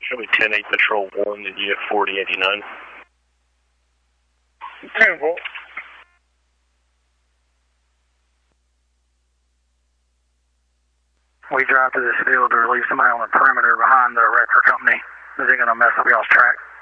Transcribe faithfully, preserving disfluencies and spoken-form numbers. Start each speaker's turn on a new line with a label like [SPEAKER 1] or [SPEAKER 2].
[SPEAKER 1] Show me ten eight Patrol one and U F forty eighty-nine.
[SPEAKER 2] ten four. We drive to this field to relieve somebody on the perimeter behind the wrecker company. Is it going to mess up y'all's track?